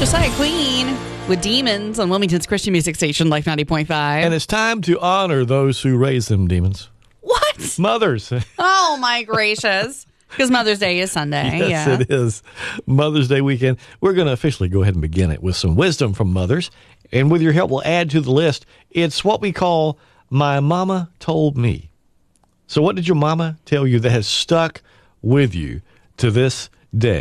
Josiah Queen with Demons on Wilmington's Christian music station, Life 90.5. And it's time to honor those who raise them demons. What? Mothers. Oh, my gracious. Because Mother's Day is Sunday. Yes, it is. Mother's Day weekend. We're going to officially go ahead and begin it with some wisdom from mothers. And with your help, we'll add to the list. It's what we call My Mama Told Me. So what did your mama tell you that has stuck with you to this day?